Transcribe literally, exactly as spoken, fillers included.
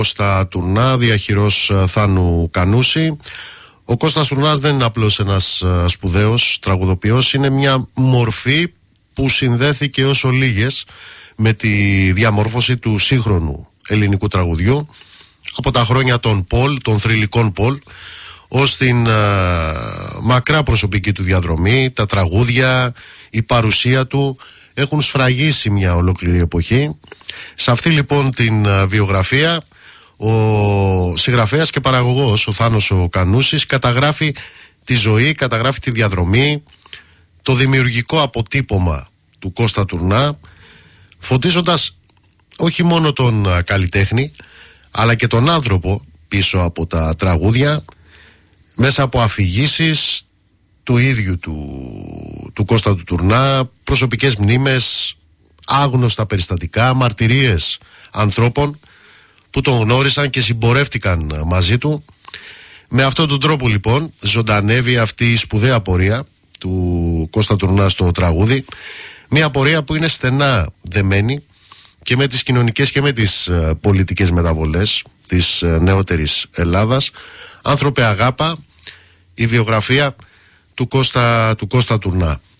Κώστα Τουρνά, διαχειρός Θάνου Κανούση. Ο Κώστας Τουρνάς δεν είναι απλώς ένας σπουδαίος τραγουδοποιός, είναι μια μορφή που συνδέθηκε όσο λίγες με τη διαμόρφωση του σύγχρονου ελληνικού τραγουδιού από τα χρόνια των Πολ, των θρυλικών Πολ, ως την α, μακρά προσωπική του διαδρομή. Τα τραγούδια, η παρουσία του έχουν σφραγίσει μια ολόκληρη εποχή. Σε αυτή λοιπόν την α, βιογραφία, ο συγγραφέας και παραγωγός ο Θάνος ο Κανούσης καταγράφει τη ζωή, καταγράφει τη διαδρομή, το δημιουργικό αποτύπωμα του Κώστα Τουρνά, φωτίζοντας όχι μόνο τον α, καλλιτέχνη, αλλά και τον άνθρωπο πίσω από τα τραγούδια, μέσα από αφηγήσεις του ίδιου του, του Κώστα του Τουρνά, προσωπικές μνήμες, άγνωστα περιστατικά, μαρτυρίες ανθρώπων που τον γνώρισαν και συμπορεύτηκαν μαζί του. Με αυτόν τον τρόπο λοιπόν ζωντανεύει αυτή η σπουδαία πορεία του Κώστα Τουρνά στο τραγούδι, μια πορεία που είναι στενά δεμένη και με τις κοινωνικές και με τις uh, πολιτικές μεταβολές της uh, νεότερης Ελλάδας. Άνθρωπε αγάπα, η βιογραφία του Κώστα, του Κώστα Τουρνά.